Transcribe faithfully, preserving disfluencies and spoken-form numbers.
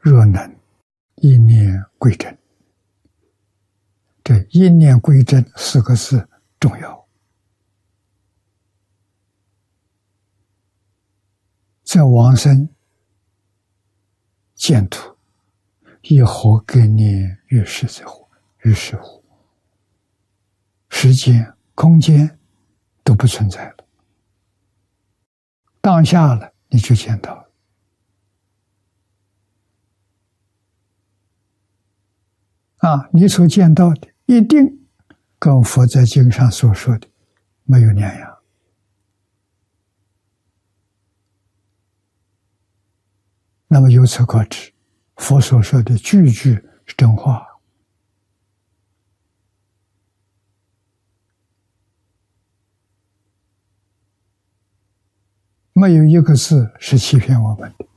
若能一念归真，这一念归真四个字重要。在往生净土，以何概念于是之乎？于是乎，时间、空间都不存在了，当下了，你就见到了。啊，你所见到的一定跟佛在经上所说的没有两样。那么由此可知，佛所说的句句是真话，没有一个字是欺骗我们的。